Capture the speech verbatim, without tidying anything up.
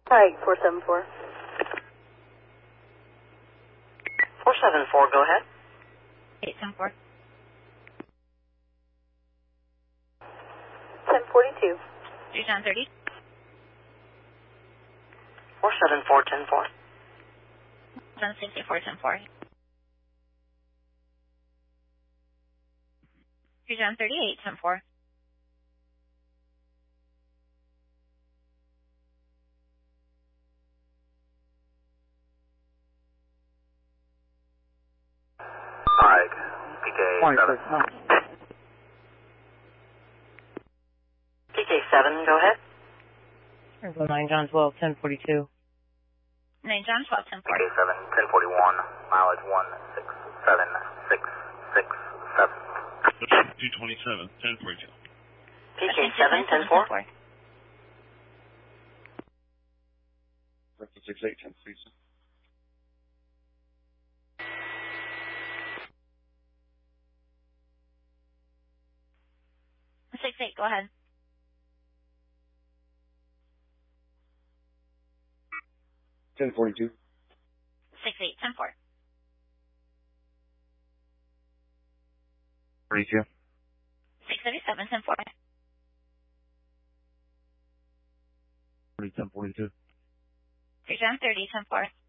Hi, four seven four. four seven four, go ahead. eight seven four. ten forty-two. Fusion thirty. four seven four, ten four. seven sixty-four, ten four. Fusion thirty-eight, ten four. Alright, P K seven. P K seven, go ahead. Airfield nine John twelve, ten forty-two. nine John twelve, ten P four. K seven, ten forty-one, mileage one six seven six six seven. two twenty-seven, ten forty-two. P K seven, ten four. six eight, ten forty-two. six eight, go ahead. ten forty-two. six eight, ten four. forty-two. six seventy-seven, ten four. forty, ten forty-two. Fusion thirty, ten four.